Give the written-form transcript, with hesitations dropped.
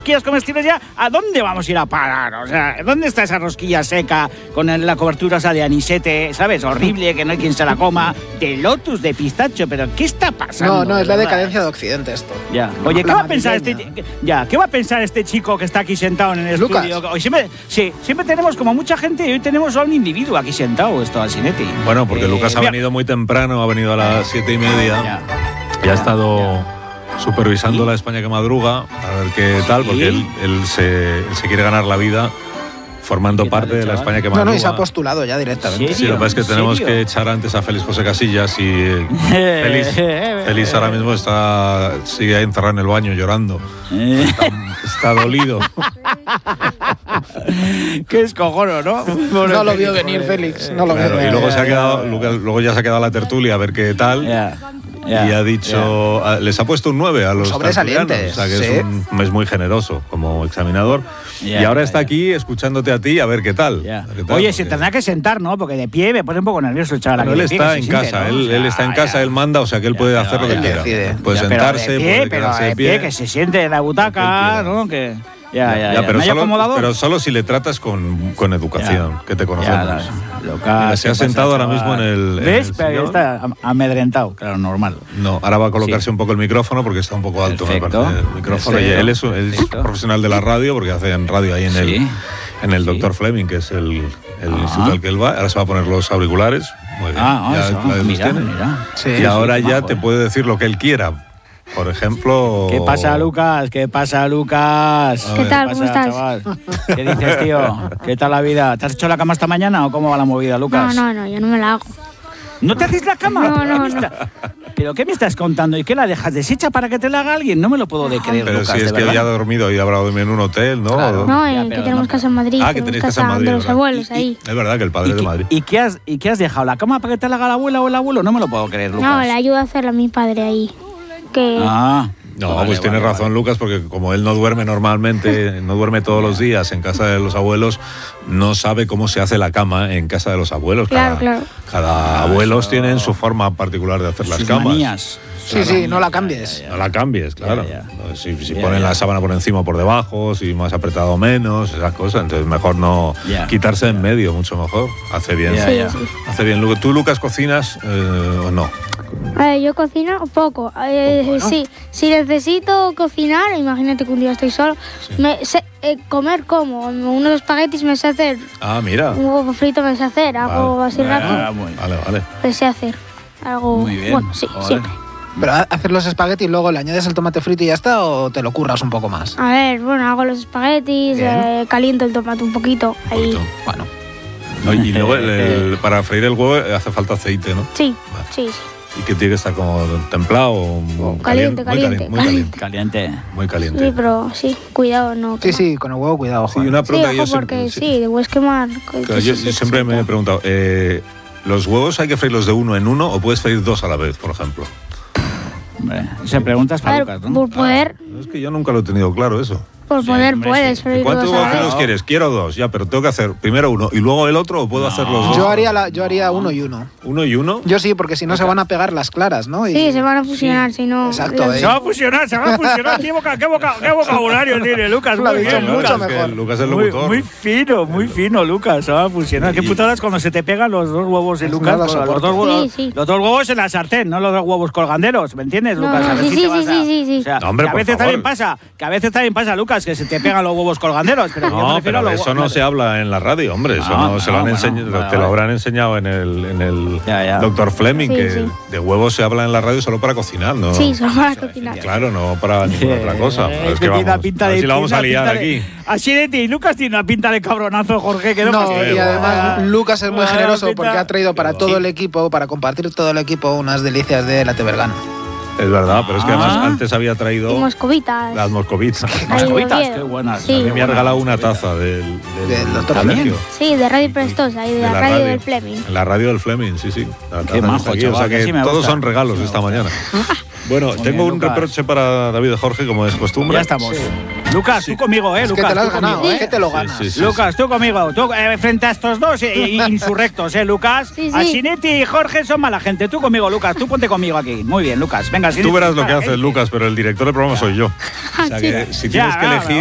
rosquillas comestibles ya, ¿a dónde vamos a ir a parar? O sea, ¿dónde está esa rosquilla seca con la cobertura esa de anisete, ¿sabes? Horrible, que no hay quien se la coma, de Lotus, de pistacho, pero ¿qué está pasando? No, es la decadencia de Occidente esto. Ya. Oye, ¿qué va a pensar ¿qué va a pensar este chico que está aquí sentado en el Lucas. estudio? Hoy siempre tenemos como mucha gente y hoy tenemos a un individuo aquí sentado, esto, Asinetti. Bueno, porque Lucas ha venido muy temprano, ha venido a las 7:30 y ha estado supervisando la España que madruga, a ver qué tal, porque él se quiere ganar la vida formando parte de la España que madruga. No, y se ha postulado ya directamente. Sí, lo que pasa es que tenemos que echar antes a Félix José Casillas y Félix ahora mismo sigue ahí encerrado en el baño llorando. Está dolido. Qué escojono, ¿no? No lo vio venir, Félix. No lo vio venir. Y luego ya se ha quedado la tertulia a ver qué tal. Y ha dicho, les ha puesto un 9 a los sobresalientes. O sea que es muy generoso como examinador. Y ahora está aquí escuchándote a ti a ver qué tal. Oye, se tendrá que sentar, ¿no? Porque de pie me pone un poco nervioso el chaval. Pero él está en casa, él está en casa, él manda, o sea que él puede hacer lo que quiera. Puede sentarse, puede quedarse de pie. Que se siente en la butaca, ¿no? Que... pero solo si le tratas con educación, que te conocemos. Lucas, se ha sentado ahora mismo en el. ¿Ves? Pero está amedrentado, claro, normal. No, ahora va a colocarse un poco el micrófono porque está un poco alto, me parece, el micrófono. Y él es profesional de la radio porque hace radio ahí en el Dr. Fleming, que es el instituto al que él va. Ahora se va a poner los auriculares. Muy bien. Mira. Y ahora ya te puede decir lo que él quiera. Por ejemplo... ¿Qué pasa, Lucas? ¿Qué tal? ¿Cómo estás? Chaval? ¿Qué dices, tío? ¿Qué tal la vida? ¿Te has hecho la cama esta mañana o cómo va la movida, Lucas? No, yo no me la hago. ¿No te haces la cama? No. ¿Pero qué me estás contando? ¿Y qué la dejas deshecha para que te la haga alguien? No me lo puedo creer, pero Lucas, si es que ya ha dormido y habrá dormido en un hotel, ¿no? Claro. No, que tenemos casa en Madrid. Que tenéis casa en Madrid, de los abuelos ahí. Es verdad que el padre es de Madrid. ¿Y qué has dejado? ¿La cama para que te la haga la abuela o el abuelo? No me lo puedo creer, Lucas. No, le ayudo a hacerla a mi padre ahí. Tienes razón, Lucas, porque como él no duerme normalmente, no duerme todos los días en casa de los abuelos, no sabe cómo se hace la cama en casa de los abuelos. Claro. Cada abuelos tienen su forma particular de hacer las camas. Manías. Sí, no la cambies. No la cambies, claro. Si ponen la sábana por encima o por debajo, si más apretado o menos, esas cosas. Entonces mejor no quitarse en medio, mucho mejor. Hace bien. Hace bien. ¿Tú, Lucas, cocinas o no? Yo cocino poco. Sí, si necesito cocinar, imagínate que un día estoy solo, comer como unos espaguetis me sé hacer. Mira. Un huevo frito me sé hacer, algo así rápido. Vale. Me sé hacer algo. Muy bien. Bueno, sí, siempre. ¿Pero hacer los espaguetis y luego le añades el tomate frito y ya está, o te lo curras un poco más? A ver, hago los espaguetis, caliento el tomate un poquito. Ahí. Bueno. Y luego para freír el huevo hace falta aceite, ¿no? Sí. ¿Y que tiene que estar como templado o caliente? Muy caliente. Sí, pero cuidado, no. Sí, con el huevo cuidado. Sí, una pregunta debes quemar. Yo siempre me he preguntado, ¿los huevos hay que freírlos de uno en uno o puedes freír dos a la vez, por ejemplo? Se preguntas para Lucas, ¿no? Por poder. Es que yo nunca lo he tenido claro eso. Por poder puedes freír dos. ¿Cuántos huevos quieres? Quiero dos, pero tengo que hacer primero uno y luego el otro, o puedo hacer los dos. Yo haría uno y uno. ¿Uno y uno? Yo sí, porque si no se van a pegar las claras, ¿no? Sí, se van a fusionar, si no. Exacto. Se va a fusionar. ¿Qué vocabulario tiene Lucas? Lo ha dicho mucho mejor. Lucas es el locutor. Muy fino, Lucas. Se va a fusionar. Qué putadas cuando se te pegan los dos huevos de Lucas. Los dos huevos en la sartén, no los dos huevos colganderos. ¿Me entiendes, Lucas? Sí. O sea, que a veces también pasa, Lucas, que se te pegan los huevos colganderos. Pero eso no se habla en la radio, hombre. Eso no se lo han enseñado. Te lo habrán enseñado en el Dr. Fleming, que de huevos se habla en la radio solo para cocinar, ¿no? Sí, solo para cocinar. Claro, no para ninguna otra cosa. Es que vamos, a ver si la vamos a liar aquí. Así de ti, Lucas tiene una pinta de cabronazo, Jorge, que no, y además Lucas es muy generoso porque ha traído para todo el equipo, para compartir todo el equipo, unas delicias de la Tebergana. Es verdad, pero es que además antes había traído... moscovitas. Las moscovitas. Qué buenas. Sí. A mí me ha regalado una taza del Dr. Fleming. Sí, de Radio Prestosa y de la radio del Fleming. La radio del Fleming, sí. Qué majo, aquí, o sea que todos son regalos esta mañana. Bueno, tengo un reproche para David y Jorge, como es costumbre. Ya estamos. Lucas, tú conmigo, Es Lucas. que te lo has ganado, que te lo ganas. Sí. Lucas, tú conmigo. Tú, frente a estos dos insurrectos, Lucas. Sí. Asinetti y Jorge son mala gente. Tú conmigo, Lucas. Tú ponte conmigo aquí. Muy bien, Lucas. Venga, Tú verás lo que haces, Lucas, pero el director del programa soy yo. O sea que si tienes que elegir...